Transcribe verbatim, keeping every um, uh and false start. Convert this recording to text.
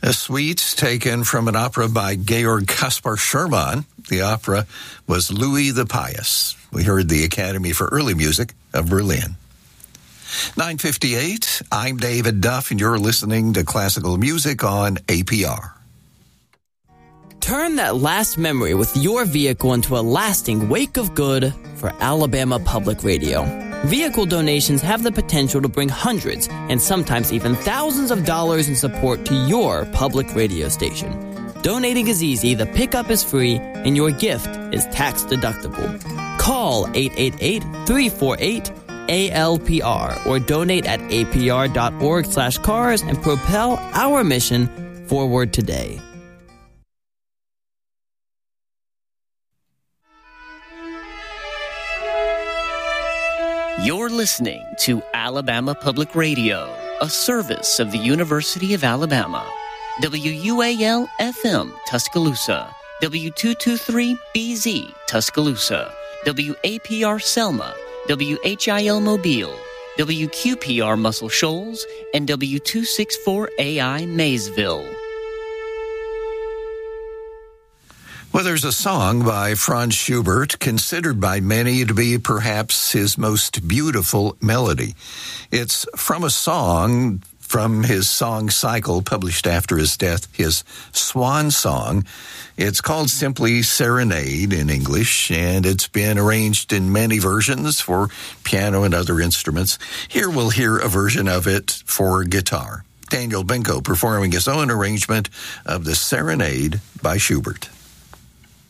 A suite taken from an opera by Georg Caspar Schermann. The opera was Louis the Pious. We heard the Academy for Early Music of Berlin. nine fifty-eight, I'm David Duff, and you're listening to Classical Music on A P R. Turn that last memory with your vehicle into a lasting wake of good for Alabama Public Radio. Vehicle donations have the potential to bring hundreds and sometimes even thousands of dollars in support to your public radio station. Donating is easy, the pickup is free, and your gift is tax deductible. Call eight eight eight, three four eight, A L P R or donate at apr.org slash cars and propel our mission forward today. You're listening to Alabama Public Radio, a service of the University of Alabama. W U A L F M Tuscaloosa, W two twenty-three B Z Tuscaloosa, W A P R Selma, W H I L Mobile, W Q P R Muscle Shoals, and W two sixty-four A I Maysville. Well, there's a song by Franz Schubert considered by many to be perhaps his most beautiful melody. It's from a song from his song cycle published after his death, his Swan Song. It's called simply Serenade in English, and it's been arranged in many versions for piano and other instruments. Here we'll hear a version of it for guitar. Daniel Benko performing his own arrangement of the Serenade by Schubert.